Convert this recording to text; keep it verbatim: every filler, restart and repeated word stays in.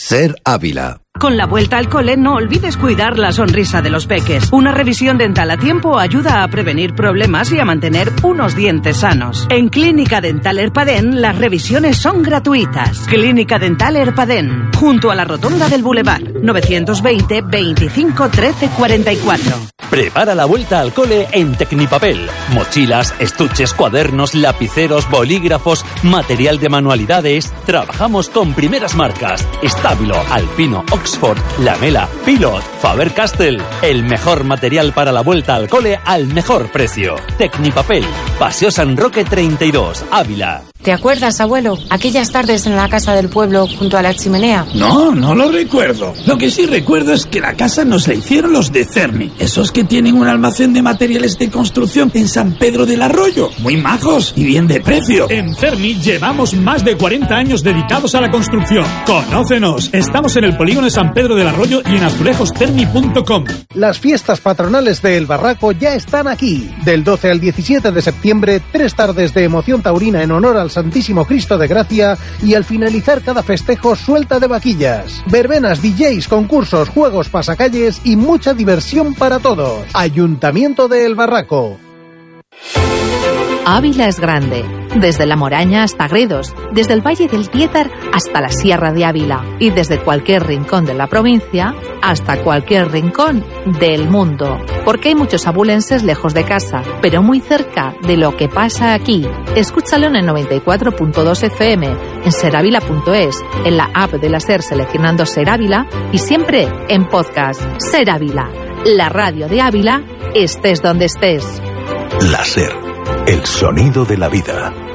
Ser Ávila. Con la vuelta al cole no olvides cuidar la sonrisa de los peques. Una revisión dental a tiempo ayuda a prevenir problemas y a mantener unos dientes sanos. En Clínica Dental Erpadén las revisiones son gratuitas. Clínica Dental Erpadén, junto a la rotonda del Boulevard. novecientos veinte, veinticinco, trece, cuarenta y cuatro. Prepara la vuelta al cole en Tecnipapel. Mochilas, estuches, cuadernos, lapiceros, bolígrafos, material de manualidades. Trabajamos con primeras marcas. Estábilo, Alpino, Oxford, Lamela, Pilot, Faber-Castell. El mejor material para la vuelta al cole al mejor precio. Tecnipapel, Paseo San Roque treinta y dos, Ávila. ¿Te acuerdas, abuelo? Aquellas tardes en la casa del pueblo junto a la chimenea. No, no lo recuerdo. Lo que sí recuerdo es que la casa nos la hicieron los de Cermi. Esos que tienen un almacén de materiales de construcción en San Pedro del Arroyo. Muy majos y bien de precio. En Cermi llevamos más de cuarenta años dedicados a la construcción. ¡Conócenos! Estamos en el polígono de San Pedro del Arroyo y en azulejos cermi punto com. Las fiestas patronales de El Barraco ya están aquí. Del doce al diecisiete de septiembre, tres tardes de emoción taurina en honor al Santísimo Cristo de Gracia y al finalizar cada festejo suelta de vaquillas. Verbenas, D Js, concursos, juegos, pasacalles y mucha diversión para todos. Ayuntamiento de El Barraco. Ávila es grande, desde La Moraña hasta Gredos, desde el Valle del Piétar hasta la Sierra de Ávila y desde cualquier rincón de la provincia hasta cualquier rincón del mundo. Porque hay muchos abulenses lejos de casa, pero muy cerca de lo que pasa aquí. Escúchalo en el noventa y cuatro punto dos F M, en serávila punto es, en la app de la SER seleccionando Ser Ávila y siempre en podcast. Ser Ávila, la radio de Ávila, estés donde estés. La SER, el sonido de la vida.